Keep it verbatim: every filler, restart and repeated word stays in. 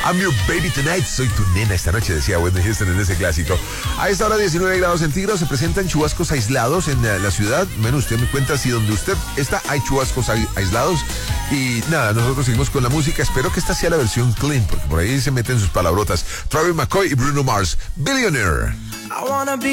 I'm your baby tonight. Soy tu nena esta noche, decía Whitney Houston en ese clásico. A esta hora diecinueve grados centígrados, se presentan chubascos aislados en la, la ciudad. Bueno, usted me cuenta si donde usted está hay chubascos a, aislados. Y nada, nosotros seguimos con la música. Espero que esta sea la versión clean, porque por ahí se meten sus palabrotas. Travis McCoy y Bruno Mars, Billionaire. I wanna be